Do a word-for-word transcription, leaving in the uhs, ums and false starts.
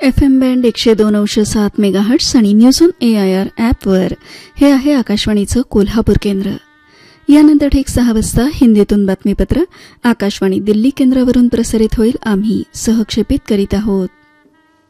F M band एकशे दोन अंश सात मेगाहर्ट्स आणि news on A I R ॲपवर हे आहे आकाशवाणीचं कोल्हापूर केंद्र. यानंतर ठीक सहा वाजता हिंदीतून बातमीपत्र आकाशवाणी दिल्ली केंद्रावरून प्रसारित होईल. आम्ही सहक्षेपित करीत आहोत.